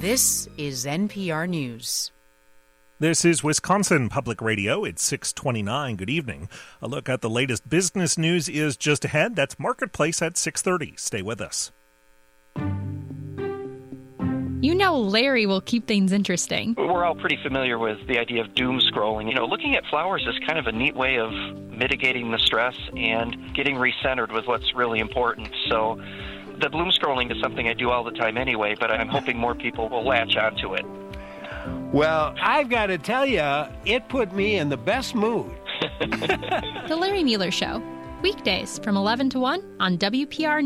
This is NPR News. This is Wisconsin Public Radio. It's 6:29. Good evening. A look at the latest business news is just ahead. That's Marketplace at 6:30. Stay with us. You know Larry will keep things interesting. We're all pretty familiar with the idea of doom scrolling. You know, looking at flowers is kind of a neat way of mitigating the stress and getting recentered with what's really important. So the bloom scrolling is something I do all the time anyway, but I'm hoping more people will latch onto it. Well, I've got to tell you, it put me in the best mood. The Larry Mueller Show. Weekdays from 11 to 1 on WPR